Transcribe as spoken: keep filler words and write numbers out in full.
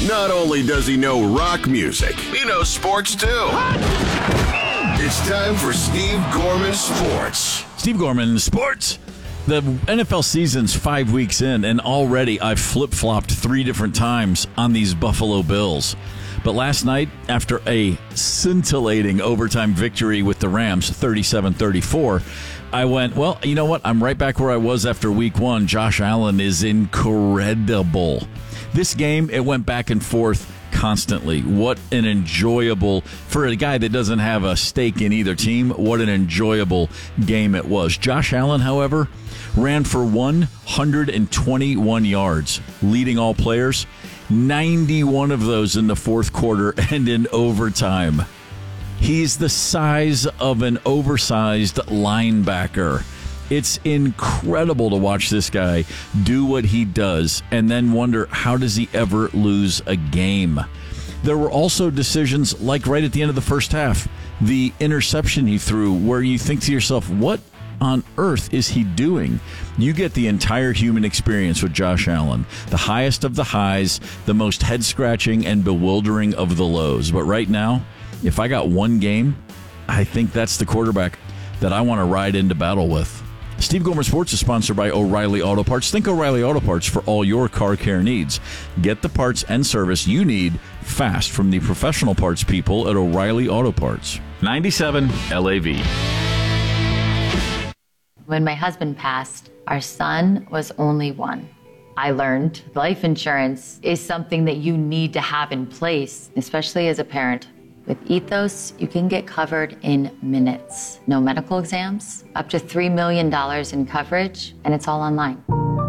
Not only does he know rock music, he knows sports too. It's time for Steve Gorman Sports. Steve Gorman Sports. The N F L season's five weeks in, and already I've flip-flopped three different times on these Buffalo Bills. But last night, after a scintillating overtime victory with the Rams, thirty-seven thirty-four, I went, well, you know what? I'm right back where I was after week one. Josh Allen is incredible. This game, it went back and forth constantly. What an enjoyable, for a guy that doesn't have a stake in either team, what an enjoyable game it was. Josh Allen, however, ran for one hundred twenty-one yards, leading all players, ninety-one of those in the fourth quarter and in overtime. He's the size of an oversized linebacker. It's incredible to watch this guy do what he does and then wonder, how does he ever lose a game? There were also decisions like right at the end of the first half, the interception he threw, where you think to yourself, what on earth is he doing? You get the entire human experience with Josh Allen, the highest of the highs, the most head-scratching and bewildering of the lows. But right now, if I got one game, I think that's the quarterback that I want to ride into battle with. Steve Gorman Sports is sponsored by O'Reilly Auto Parts. Think O'Reilly Auto Parts for all your car care needs. Get the parts and service you need fast from the professional parts people at O'Reilly Auto Parts. ninety-seven L A V. When my husband passed, our son was only one. I learned life insurance is something that you need to have in place, especially as a parent. With Ethos, you can get covered in minutes. No medical exams, up to three million dollars in coverage, and it's all online.